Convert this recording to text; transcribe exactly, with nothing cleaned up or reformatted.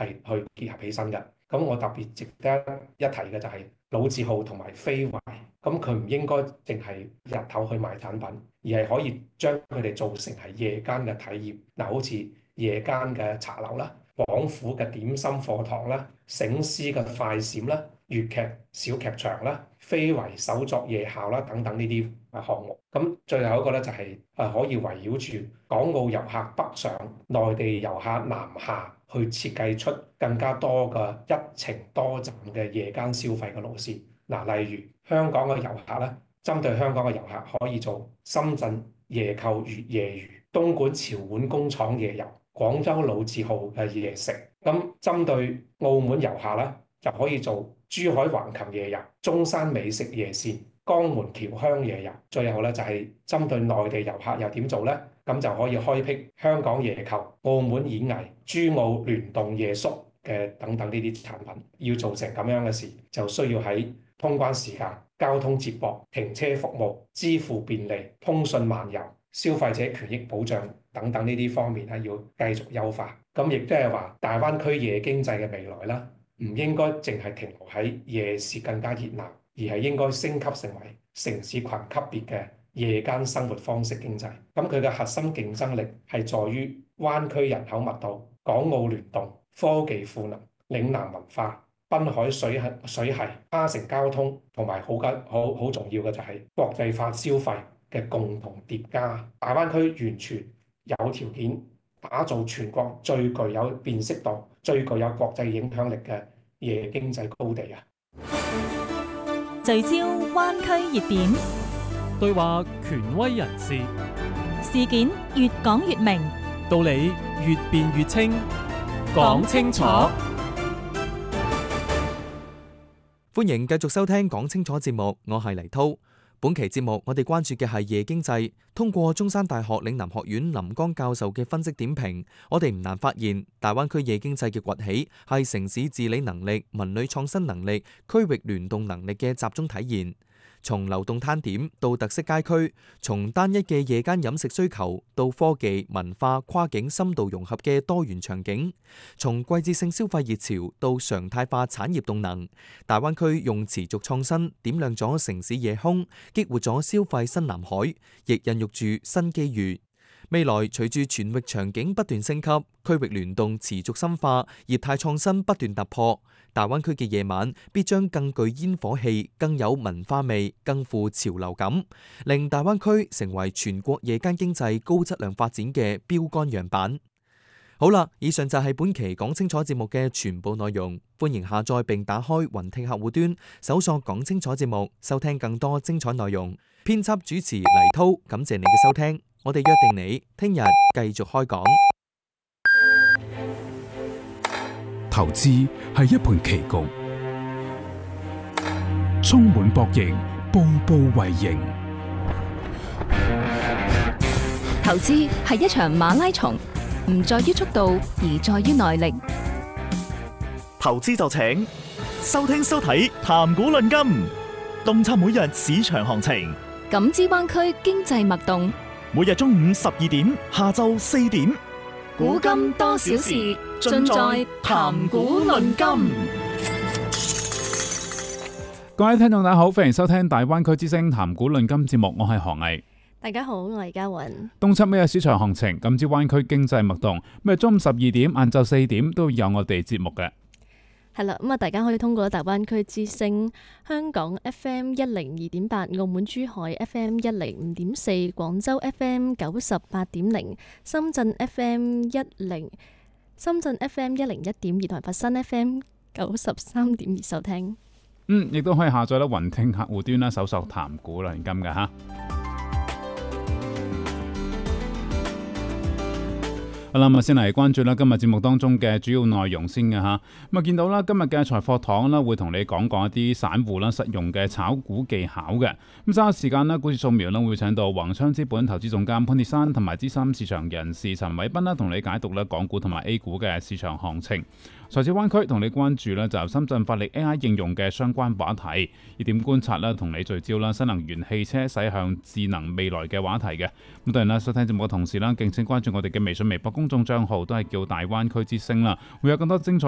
係去結合起身嘅。咁我特別值得一提嘅就係老字號同埋非遺，咁佢唔應該淨係日頭去賣產品，而係可以將佢哋做成係夜間嘅體驗。嗱，好似夜間嘅茶樓啦、廣府嘅點心課堂啦、醒獅嘅快閃啦、粵劇小劇場啦、非遺手作夜校啦等等呢啲啊項目。咁最後一個咧就係誒可以圍繞住港澳遊客北上、內地遊客南下，去設計出更加多嘅一程多站嘅夜間消費嘅路線。嗱，例如香港嘅遊客咧，針對香港嘅遊客可以做深圳夜購粵夜漁、東莞潮碗工廠夜遊、廣州老字號嘅夜食。咁針對澳門遊客咧，就可以做珠海橫琴夜遊、中山美食夜線、江門僑鄉夜遊。最後咧就係針對內地遊客又點做呢？咁就可以開闢香港夜購、澳門演藝、珠澳聯動夜宿嘅等等呢啲產品。要做成咁樣嘅事，就需要喺通關時間、交通接駁、停車服務、支付便利、通訊漫遊、消費者權益保障等等呢啲方面咧，要繼續優化。咁亦都係話，大灣區夜經濟嘅未來啦，唔應該淨係停留喺夜市更加熱鬧，而係應該升級成為城市群級別嘅夜間生活方式經濟。咁佢嘅核心競爭力係在於灣區人口密度、港澳聯動、科技賦能、嶺南文化、濱海水系、水系、跨城交通，同埋好緊好好重要嘅就係國際化消費嘅共同疊加。大灣區完全有條件打造全國最具有辨識度、最具有國際影響力嘅夜經濟高地啊！ 聚焦灣區熱點， 對話權威人士， 事件越講越明， 道理越辯越清，講清楚。 歡迎繼續收聽講清楚節目，我係黎濤。本期節目我哋關注嘅係夜經濟。通過中山大學嶺南學院林江教授嘅分析點評，我哋唔難發現大灣區夜經濟嘅崛起係城市治理能力、文旅創新能力、區域聯動能力嘅集中體現。從流動攤點到特色街區，從單一嘅夜間飲食需求到科技、文化、跨境深度融合嘅多元場景，從季節性消費熱潮到常態化產業動能，大灣區用持續創新點亮咗城市夜空，激活咗消費新藍海，亦孕育住新機遇。未來隨住全域場景不斷升級，區域聯動持續深化，業態創新不斷突破，大灣區嘅夜晚必將更具煙火氣，更有文化味，更富潮流感，令大灣區成為全國夜間經濟高質量發展嘅標杆樣板。好啦，以上就係本期講清楚節目嘅全部內容，歡迎下載並打開雲聽客戶端，搜索講清楚節目，收聽更多精彩內容。編輯主持黎濤，感謝你嘅收聽。我哋約定你聽日繼續開講。 投資係一盤棋局，充滿博弈，步步為營。 投資係一場馬拉松，唔在於速度，而在於耐力。 投資就請收聽收睇談股論金，洞察每日市場行情， 感知灣區經濟脈動。 每日中午十二點，下晝四點， 古今多少事，盡在談股論金。 各位聽眾大家好，歡迎收聽大灣區之聲談股論金節目，我係何毅。 大家好，我係嘉雲。 洞察每日市場行情，感知灣區經濟脈動。每日中午十二點、晏晝四點都有我哋節目嘅。 係啦，咁啊，大家可以通過大灣區之聲、香港 F M 一零二點八、澳門珠海 F M 一零五點四、廣州 F M 九十八點零、深圳 F M 一零、深圳 F M 一零一點二同埋佛山 F M 九十三點二收聽。 嗯，亦都可以下載咧雲聽客戶端啦，搜索談股論金嘅吓。好啦，咁啊，先嚟關注啦，今日節目當中嘅主要內容先嘅吓。咁啊，見到啦，今日嘅財貨堂啦，會同你講講一啲散戶啦實用嘅炒股技巧嘅。咁稍後時間啦，股市掃描啦，會請到宏昌資本投資總監潘鐵珊同埋資深市場人士陳偉斌啦，同你解讀啦港股同埋 A 股嘅市場行情。財資灣區同你關注咧就深圳發力 A I 應用嘅相關話題，熱點觀察啦，同你聚焦啦新能源汽車駛向智能未來嘅話題嘅。咁當然啦，收聽節目嘅同時啦，敬請關注我哋嘅微信、微博公眾賬號，都係叫大灣區之聲啦，會有更多精彩